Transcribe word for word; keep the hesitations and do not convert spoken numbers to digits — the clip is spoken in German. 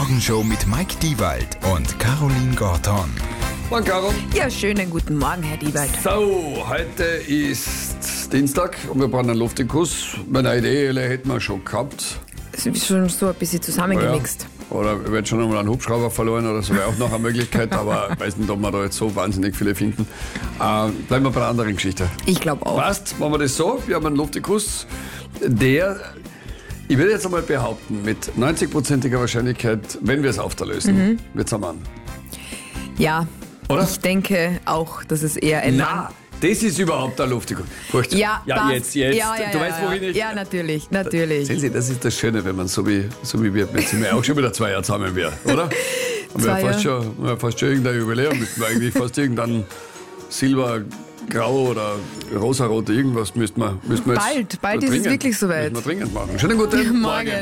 Morgenshow mit Mike Diewald und Caroline Gorton. Morgen, Caro. Ja, schönen guten Morgen, Herr Diewald. So, heute ist Dienstag und wir brauchen einen Luftikus. Meine Idee hätten wir schon gehabt. Es ist schon so ein bisschen zusammengemixt. Ja. Oder wir werden schon einmal einen Hubschrauber verloren oder so, wäre auch noch eine Möglichkeit, aber ich weiß nicht, ob wir da jetzt so wahnsinnig viele finden. Äh, bleiben wir bei einer anderen Geschichte. Ich glaube auch. Passt, machen wir das so. Wir haben einen Luftikus, der, ich würde jetzt einmal behaupten, mit neunzig-prozentiger Wahrscheinlichkeit, wenn wir es auflösen, mhm. wird es am Mann. Ja, oder? Ich denke auch, dass es eher ein Na, Mann. Das ist überhaupt ein Luftikus. Ja, ja passt. jetzt, jetzt. Ja, ja, du ja, weißt, ja. wohin ich... Ja, natürlich, natürlich. Sehen Sie, das ist das Schöne, wenn man so wie, so wie wir, jetzt sind wir auch schon wieder zwei Jahre zusammen wäre, oder? Haben wir Zwei ja fast Jahre. schon, wir fast schon irgendein Jubiläum, müssten wir eigentlich fast irgendein Silber, Grau oder rosarote irgendwas müssten wir, müssten wir jetzt Bald, bald ist es dringend- wirklich soweit. Müssen wir dringend machen. Schönen guten Morgen. Morgen.